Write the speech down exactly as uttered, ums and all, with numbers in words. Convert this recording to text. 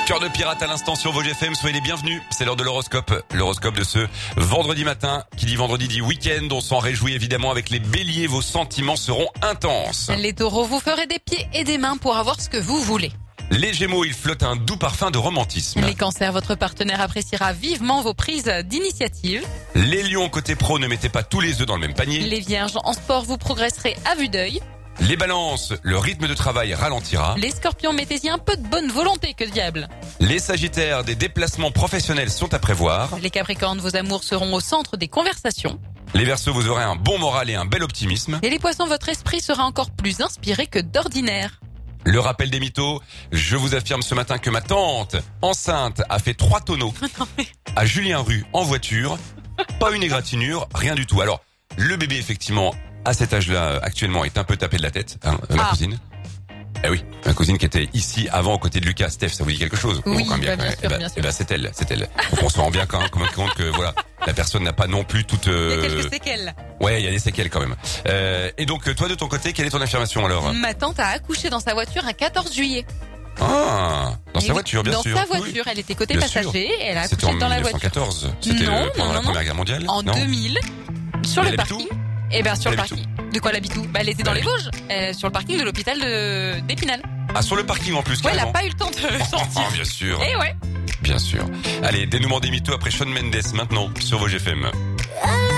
Cœur de pirate à l'instant sur Vosges F M, soyez les bienvenus. C'est l'heure de l'horoscope. L'horoscope de ce vendredi matin. Qui dit vendredi dit week-end. On s'en réjouit évidemment avec les béliers. Vos sentiments seront intenses. Les taureaux, vous ferez des pieds et des mains pour avoir ce que vous voulez. Les gémeaux, il flotte un doux parfum de romantisme. Les cancers, votre partenaire appréciera vivement vos prises d'initiative. Les lions, côté pro, ne mettez pas tous les œufs dans le même panier. Les vierges, en sport, vous progresserez à vue d'œil. Les balances, le rythme de travail ralentira. Les scorpions, mettez-y un peu de bonne volonté, que diable. Les sagittaires, des déplacements professionnels sont à prévoir. Les capricornes, vos amours seront au centre des conversations. Les verseaux, vous aurez un bon moral et un bel optimisme. Et les poissons, votre esprit sera encore plus inspiré que d'ordinaire. Le rappel des mythos, je vous affirme ce matin que ma tante, enceinte, a fait trois tonneaux Non, mais... à Julien Rue en voiture. Pas une égratignure, rien du tout. Alors, le bébé, effectivement, à cet âge-là, actuellement, est un peu tapé de la tête, hein, ma Ah. cousine. Eh oui, ma cousine qui était ici avant aux côtés de Lucas. Steph, ça vous dit quelque chose? Oui, quand même bah, bien ouais. sûr, Eh ben, bien sûr. eh ben, c'est elle, c'est elle. Donc on se rend bien quand même compte que voilà, la personne n'a pas non plus toute... Il y a Euh... quelques séquelles. Ouais, il y a des séquelles quand même. Euh, et donc, toi de ton côté, quelle est ton affirmation alors? Ma tante a accouché dans sa voiture un quatorze juillet. Ah, dans Et sa oui, voiture, bien dans sûr. sa Oui. voiture, elle était côté Bien sûr. passager, et elle a C'était accouché en dans la voiture. mille neuf cent quatorze. C'était Non, euh, non, pendant la non, Première Guerre mondiale. En non deux mille, sur Elle le habite parking. où Eh ben sur Elle le habite parking. De quoi elle habite où? Bah elle était dans Bah, les Vosges, euh, sur le parking de l'hôpital de d'Épinal. Ah, sur le parking en plus, Ouais, elle a carrément. pas eu le temps de sortir. Oh, bien sûr, Eh ouais. bien sûr. Allez, dénouement des mythos après Shawn Mendes maintenant sur Vosges F M.